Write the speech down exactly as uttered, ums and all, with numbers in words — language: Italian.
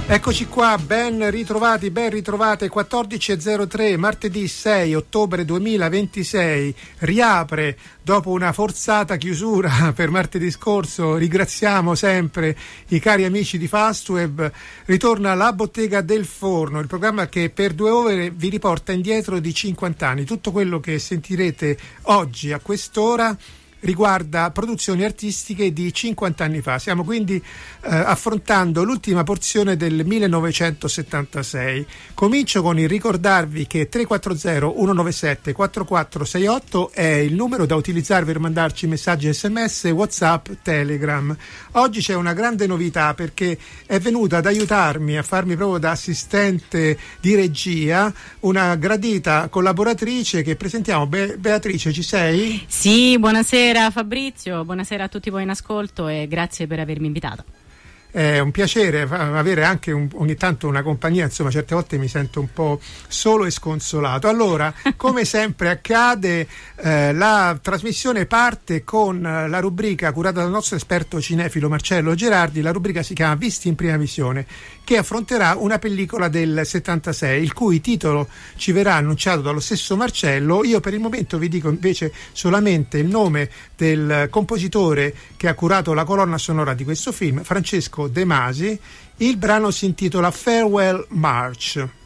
Eccoci qua, ben ritrovati, ben ritrovate, quattordici e zero tre, martedì sei ottobre duemilaventisei, riapre dopo una forzata chiusura per martedì scorso. Ringraziamo sempre i cari amici di Fastweb. Ritorna La Bottega del Forno, il programma che per due ore vi riporta indietro di cinquanta anni. Tutto quello che sentirete oggi a quest'ora riguarda produzioni artistiche di cinquanta anni fa. Stiamo quindi eh, affrontando l'ultima porzione del millenovecentosettantasei. Comincio con il ricordarvi che tre quattro zero uno nove sette quattro quattro sei otto è il numero da utilizzare per mandarci messaggi sms, WhatsApp, Telegram. Oggi c'è una grande novità perché è venuta ad aiutarmi, a farmi proprio da assistente di regia, una gradita collaboratrice che presentiamo. Be- Beatrice, ci sei? Sì, buonasera Fabrizio, buonasera a tutti voi in ascolto e grazie per avermi invitato. È un piacere avere anche un, ogni tanto una compagnia, insomma certe volte mi sento un po' solo e sconsolato. Allora, come sempre accade, eh, la trasmissione parte con la rubrica curata dal nostro esperto cinefilo Marcello Gerardi. La rubrica si chiama Visti in prima visione, che affronterà una pellicola del settantasei, il cui titolo ci verrà annunciato dallo stesso Marcello. Io per il momento vi dico invece solamente il nome del compositore che ha curato la colonna sonora di questo film, Francesco De Masi. Il brano si intitola Farewell March.